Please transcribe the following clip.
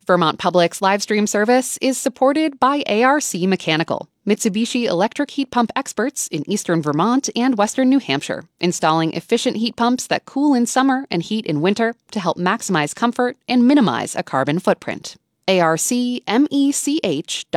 Vermont Public's live stream service is supported by ARC Mechanical, Mitsubishi electric heat pump experts in eastern Vermont and western New Hampshire, installing efficient heat pumps that cool in summer and heat in winter to help maximize comfort and minimize a carbon footprint. ARCmech.com